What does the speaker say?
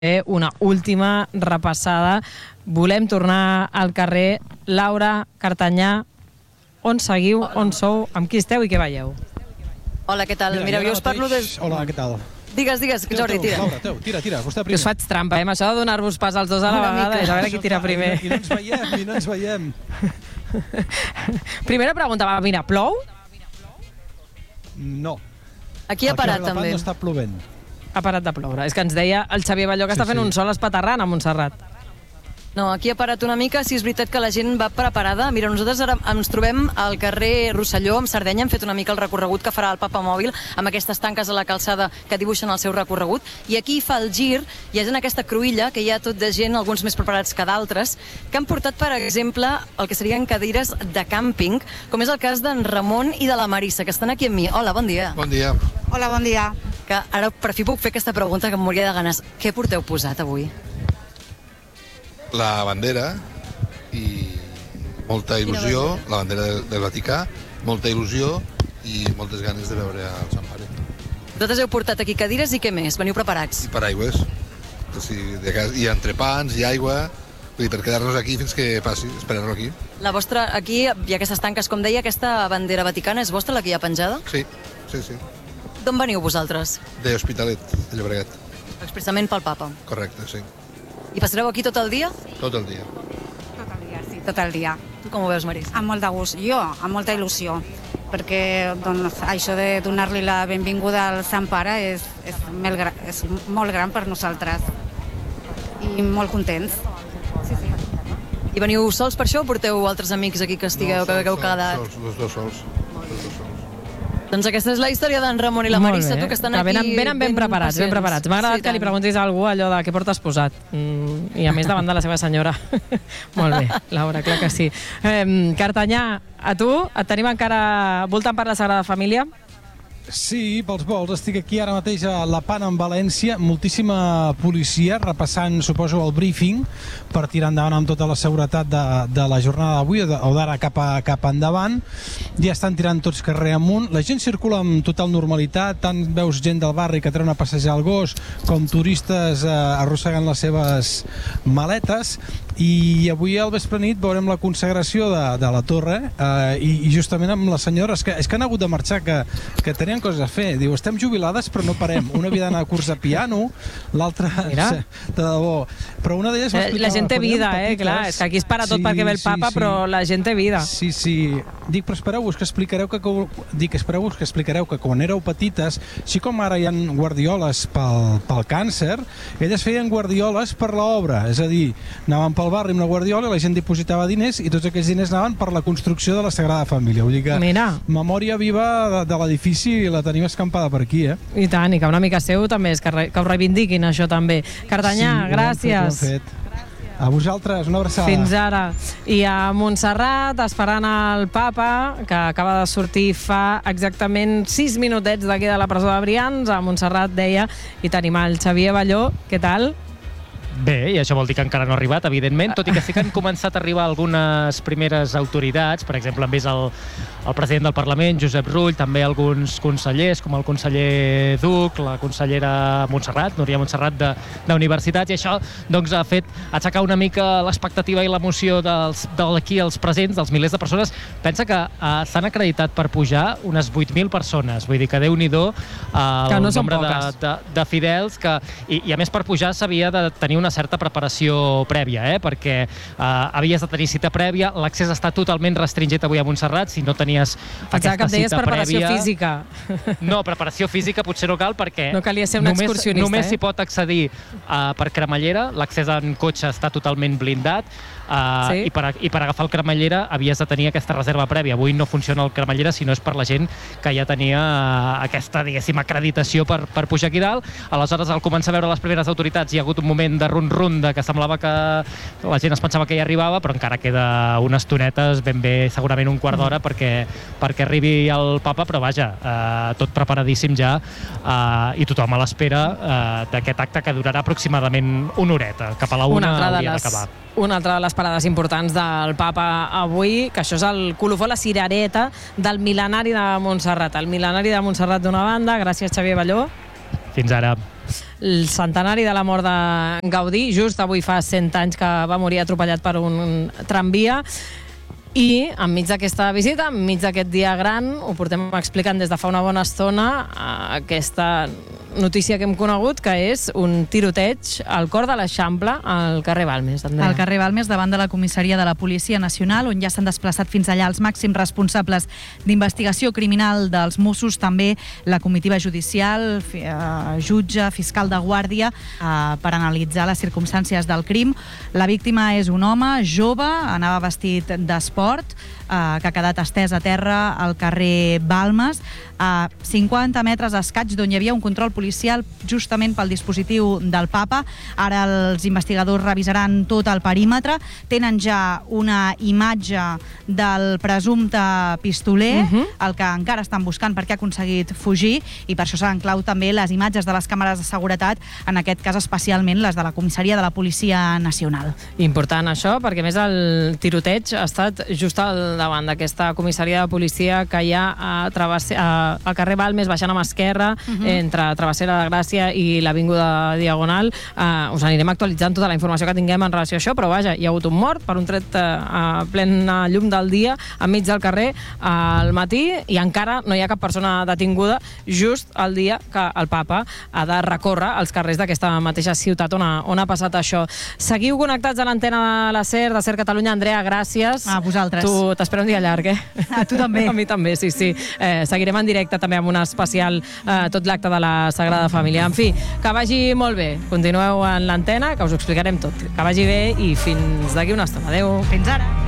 una última repassada. Volem tornar al carrer. Laura, Cartanyà, on seguiu, on sou, amb qui esteu i què veieu? Hola, què tal? Mira, jo us parlo des... Hola, què tal? Digues, Jordi, tira. Laura, tira, vostè primer. Us faig trampa, amb això de donar-vos pas als dos a la vegada, és a veure qui tira primer. I no ens veiem. Primera pregunta, mira, plou? No. Aquí ha parat, també. No està plovent. Ha parat de ploure. És que ens deia el Xavier Balló que està fent un sol espaterrant a Montserrat. No, aquí ha parat una mica, sí, és veritat que la gent va preparada. Mira, nosaltres ara ens trobem al carrer Rosselló, amb Sardenya, hem fet una mica el recorregut que farà el Papa Mòbil, amb aquestes tanques a la calçada que dibuixen el seu recorregut, i aquí fa el gir, i és en aquesta cruïlla que hi ha tot de gent, alguns més preparats que d'altres, que han portat, per exemple, el que serien cadires de càmping, com és el cas d'en Ramon i de la Marissa, que estan aquí amb mi. Hola, bon dia. Bon dia. Hola, bon dia. Que ara per fi puc fer aquesta pregunta que em moria de ganes. Què porteu posat avui? La bandera i molta il·lusió, la bandera del Vaticà, molta il·lusió i moltes ganes de veure el Sant Pare. Vosaltres heu portat aquí cadires i què més? Veniu preparats? I paraigües. Hi ha entrepans, hi ha aigua, vull dir, per quedar-nos aquí fins que passi, esperar-lo aquí. La vostra, aquí hi ha aquestes tanques, com deia, aquesta bandera vaticana és vostra, la que hi ha penjada? Sí. D'on veniu vosaltres? De Hospitalet, de Llobregat. Expressament pel Papa. Correcte, sí. I passareu aquí tot el dia? Tot el dia. Tot el dia, sí, tot el dia. Tu com ho veus, Maris? Amb molt de gust. Jo, amb molta il·lusió, perquè doncs, això de donar-li la benvinguda al Sant Pare és molt gran per nosaltres i molt contents. Sí. I veniu sols per això o porteu altres amics aquí que estigueu, que hagueu quedat? Els dos sols. Doncs aquesta és la història d'en Ramon i la Marissa, tu que estan aquí venen ben preparats, ben preparats. M'ha agradat que li preguntis a algú allò de què portes posat. I a més davant de la seva senyora. Molt bé, Laura, clar que sí. Cartanyà, a tu et tenim encara voltant per la Sagrada Família? Sí, pels vols. Estic aquí ara mateix a La Pana, en València. Moltíssima policia repassant, suposo, el briefing per tirar endavant amb tota la seguretat de la jornada d'avui o d'ara cap endavant. Ja estan tirant tots carrer amunt. La gent circula amb total normalitat. Tant veus gent del barri que treuen a passejar el gos com turistes arrossegant les seves maletes. I avui al vespre nit veurem la consagració de la torre i justament amb les senyores és que han hagut de marxar, que tenien coses a fer. Diu, estem jubilades però no parem. Una havia d'anar a curs de piano, l'altra de debò. Però una d'elles la gent té vida, clar. És que aquí es para tot perquè ve el Papa, però la gent té vida. Sí. Dic, però espereu-vos que explicareu que quan éreu petites, així com ara hi ha guardioles pel càncer, elles feien guardioles per l'obra. És a dir, anaven pel barri amb una guardiola i la gent dipositava diners i tots aquells diners anaven per la construcció de la Sagrada Família. Vull dir que memòria viva de l'edifici la tenim escampada per aquí, I tant, i que una mica seu també és que ho reivindiquin, això també. Cartanyà, gràcies. A vosaltres, una abraçada. Fins ara. I a Montserrat, esperant el Papa, que acaba de sortir fa exactament 6 minutets d'aquí de la presó de Brians. A Montserrat, deia, i tenim el Xavier Balló. Què tal? Bé, i això vol dir que encara no ha arribat, evidentment, tot i que sí que han començat a arribar algunes primeres autoritats. Per exemple, hem vist el president del Parlament, Josep Rull, també alguns consellers, com el conseller Duc, la consellera Montserrat, Núria Montserrat, d'Universitats, i això doncs, ha fet aixecar una mica l'expectativa i l'emoció d'aquí els presents, dels milers de persones. Pensa que s'han acreditat per pujar unes 8.000 persones, vull dir que Déu-n'hi-do el nombre de fidels, i a més per pujar s'havia de tenir una certa preparació prèvia, perquè havies de tenir cita prèvia, l'accés està totalment restringit avui a Montserrat, si no tenies aquesta cita preparació prèvia... física. No, preparació física potser no cal perquè no calia ser un excursionista, només s'hi pot accedir per cremallera, l'accés en cotxe està totalment blindat, i per agafar el cremallera havies de tenir aquesta reserva prèvia. Avui no funciona el cremallera, sinó és per la gent que ja tenia aquesta, diguéssim, acreditació per pujar aquí dalt. Aleshores, al començar a veure les primeres autoritats, hi ha hagut un moment de run-run que semblava que la gent es pensava que ja arribava, però encara queda unes tonetes, ben bé, segurament un quart d'hora perquè arribi el Papa, però vaja, tot preparadíssim ja, i tothom a l'espera d'aquest acte que durarà aproximadament una horeta, cap a la 1 hauria d'acabar. Una altra de les parades importants del Papa avui, que això és el colofó, la cirereta del mil·lenari de Montserrat. El mil·lenari de Montserrat d'una banda. Gràcies, Xavier Balló. Fins ara. el centenari de la mort de Gaudí. Just avui fa 100 anys que va morir atropellat per un tramvia. I enmig d'aquesta visita, enmig d'aquest dia gran, ho portem explicant des de fa una bona estona, aquesta notícia que hem conegut, que és un tiroteig al cor de l'Eixample, al carrer Balmes. Al carrer Balmes, davant de la comissaria de la Policia Nacional, on ja s'han desplaçat fins allà els màxims responsables d'investigació criminal dels Mossos, també la comitiva judicial, jutge, fiscal de guàrdia, per analitzar les circumstàncies del crim. La víctima és un home jove, anava vestit d'esport, que ha quedat estès a terra al carrer Balmes, a 50 metres escaig d'on hi havia un control policial justament pel dispositiu del Papa. Ara els investigadors revisaran tot el perímetre. Tenen ja una imatge del presumpte pistoler, el que encara estan buscant perquè ha aconseguit fugir, i per això seran clau també les imatges de les càmeres de seguretat, en aquest cas especialment les de la comissaria de la Policia Nacional. Important això, perquè més el tiroteig ha estat just al davant d'aquesta comissaria de policia que hi ha al carrer Balmes, baixant a mà esquerra, entre Travessera de Gràcia i l'Avinguda Diagonal. Us anirem actualitzant tota la informació que tinguem en relació a això, però vaja, hi ha hagut un mort per un tret a plena llum del dia, enmig del carrer, al matí, i encara no hi ha cap persona detinguda, just el dia que el Papa ha de recórrer els carrers d'aquesta mateixa ciutat on ha passat això. Seguiu connectats a l'antena de la SER, de SER Catalunya. Andrea, gràcies. A vosaltres. Tu t'espero un dia llarg, eh? A tu també. A mi també, sí. Seguirem en directe també amb un especial, tot l'acte de la Sagrada Família. En fi, que vagi molt bé. Continueu en l'antena, que us ho explicarem tot. Que vagi bé i fins d'aquí una estona. Adéu. Fins ara.